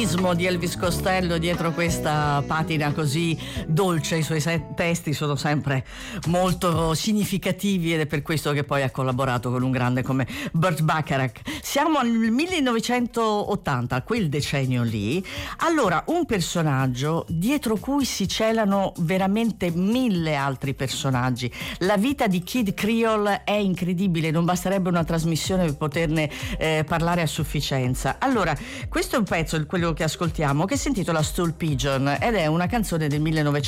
l'eroismo di Elvis Costello dietro questa patina così dolce. I suoi testi sono sempre molto significativi ed è per questo che poi ha collaborato con un grande come Burt Bacharach. Siamo al 1980, quel decennio lì. Allora, un personaggio dietro cui si celano veramente 1000 altri personaggi. La vita di Kid Creole è incredibile, non basterebbe una trasmissione per poterne parlare a sufficienza. Allora, questo è un pezzo, quello che ascoltiamo, che si intitola Stool Pigeon ed è una canzone del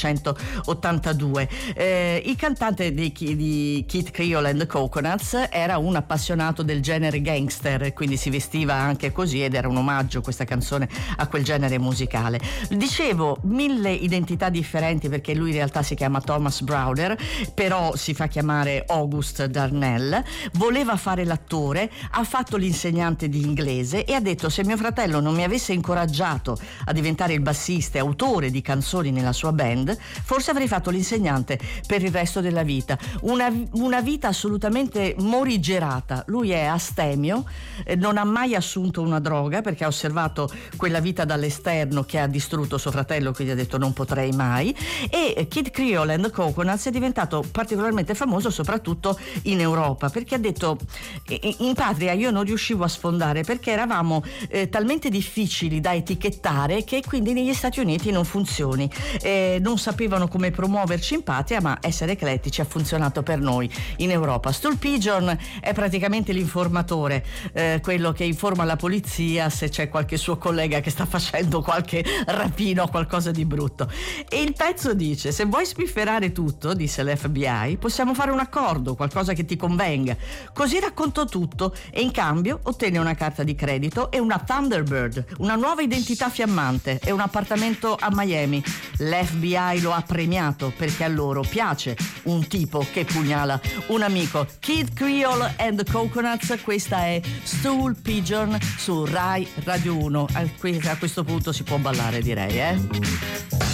1982. Il cantante di Kid Creole and the Coconuts era un appassionato del genere gangster, quindi si vestiva anche così ed era un omaggio questa canzone a quel genere musicale. Dicevo, 1000 identità differenti perché lui in realtà si chiama Thomas Browder, però si fa chiamare August Darnell. Voleva fare l'attore, ha fatto l'insegnante di inglese e ha detto: se mio fratello non mi avesse incoraggiato a diventare il bassista e autore di canzoni nella sua band, forse avrei fatto l'insegnante per il resto della vita. Una vita assolutamente morigerata. Lui è astemio, non ha mai assunto una droga perché ha osservato quella vita dall'esterno che ha distrutto suo fratello, quindi ha detto non potrei mai. E Kid Creole and the Coconuts è diventato particolarmente famoso soprattutto in Europa, perché ha detto: in patria io non riuscivo a sfondare perché eravamo talmente difficili da etichettare che quindi negli Stati Uniti non funzioni, non sapevano come promuoverci in patria, ma essere eclettici ha funzionato per noi in Europa. Stool Pigeon è praticamente l'informatore, quello che informa la polizia se c'è qualche suo collega che sta facendo qualche rapino o qualcosa di brutto. E il pezzo dice: se vuoi spifferare tutto, disse l'FBI, possiamo fare un accordo, qualcosa che ti convenga. Così raccontò tutto e in cambio ottenne una carta di credito e una Thunderbird, una nuova identità fiammante e un appartamento a Miami. L'FBI lo ha premiato perché a loro piace un tipo che pugnala un amico. Kid Creole and the Coconuts, questa è Stool Pigeon su Rai Radio 1. A questo punto si può ballare, direi,